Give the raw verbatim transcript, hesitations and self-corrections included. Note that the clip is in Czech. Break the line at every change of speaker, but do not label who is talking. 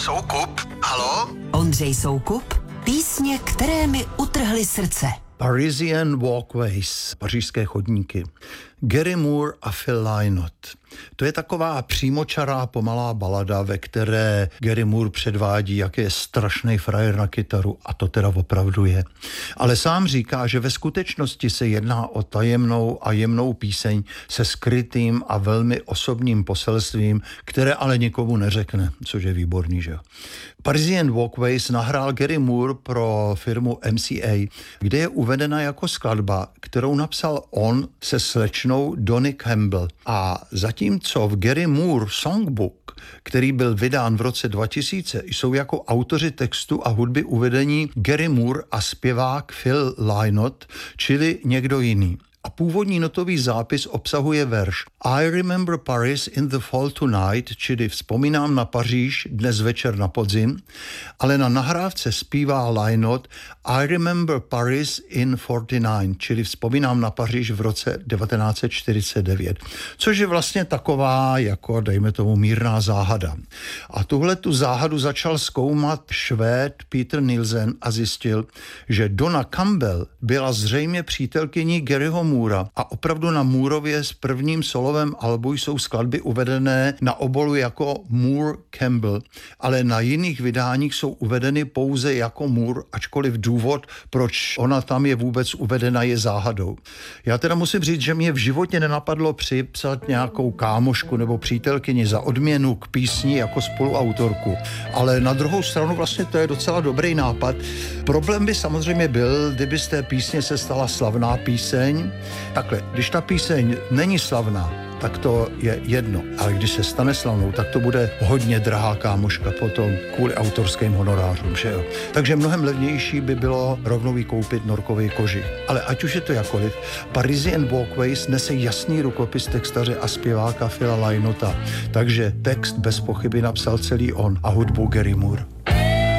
Soukup? Halo?
Ondřej Soukup, písně, které mi utrhly srdce.
Parisian Walkways, pařížské chodníky. Gary Moore a Phil Lynott. To je taková přímočará pomalá balada, ve které Gary Moore předvádí, jak je strašný frajer na kytaru, a to teda opravdu je. Ale sám říká, že ve skutečnosti se jedná o tajemnou a jemnou píseň se skrytým a velmi osobním poselstvím, které ale nikomu neřekne, což je výborný, že jo. Parisian Walkways nahrál Gary Moore pro firmu M C A, kde je uvedena jako skladba, kterou napsal on se slečnou Donny Campbell. A zatímco v Gary Moore Songbook, který byl vydán v roce dva tisíce, jsou jako autoři textu a hudby uvedení Gary Moore a zpěvák Phil Lynott, čili někdo jiný. A původní notový zápis obsahuje verš I remember Paris in the fall tonight, čili vzpomínám na Paříž dnes večer na podzim, ale na nahrávce zpívá Lynott I remember Paris in forty-nine, čili vzpomínám na Paříž v roce devatenáct set čtyřicet devět, což je vlastně taková, jako dejme tomu, mírná záhada. A tuhle tu záhadu začal zkoumat Švéd Peter Nielsen a zjistil, že Donna Campbell byla zřejmě přítelkyní Garyho Moora a opravdu na Moorově s prvním solovém albu jsou skladby uvedené na obolu jako Moore Campbell, ale na jiných vydáních jsou uvedeny pouze jako Moore, ačkoliv důvod, proč ona tam je vůbec uvedena, je záhadou. Já teda musím říct, že mě v životě nenapadlo připsat nějakou kámošku nebo přítelkyni za odměnu k písni jako spoluautorku, ale na druhou stranu vlastně to je docela dobrý nápad. Problém by samozřejmě byl, kdyby z té písně se stala slavná píseň. Takhle, když ta píseň není slavná, tak to je jedno, ale když se stane slavnou, tak to bude hodně drahá kámoška potom kvůli autorským honorářům, že jo. Takže mnohem levnější by bylo rovnou jí koupit norkový kožich. Ale ať už je to jakoliv, Parisian Walkways nese jasný rukopis textaře a zpěváka Phila Lynotta, takže text bez pochyby napsal celý on a hudbu Gary Moore.